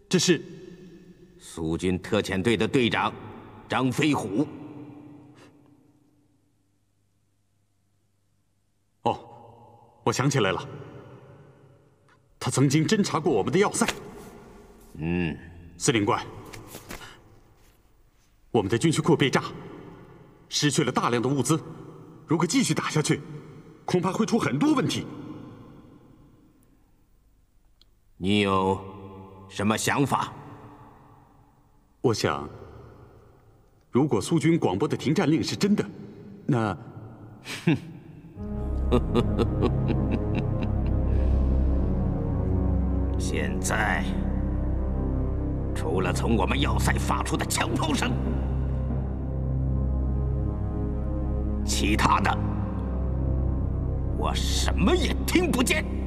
这是苏军特遣队的队长张飞虎。 哦，我想起来了，他曾经侦察过我们的要塞。司令官，我们的军需库被炸，失去了大量的物资，如果继续打下去，恐怕会出很多问题。 你有什么想法？ 我想，如果苏军广播的停战令是真的，那…… 现在，除了从我们要塞发出的枪炮声，其他的我什么也听不见。